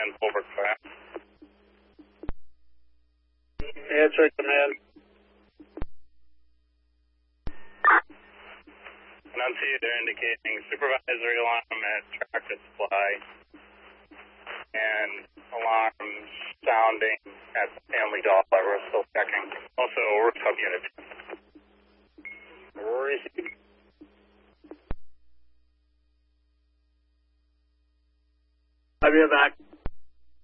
Command, over class. Answer command. Annunciator indicating supervisory alarm at Tractor Supply and alarm sounding at the Family Dollar. We're still checking. Also, rooftop unit. Receive. I'll be back.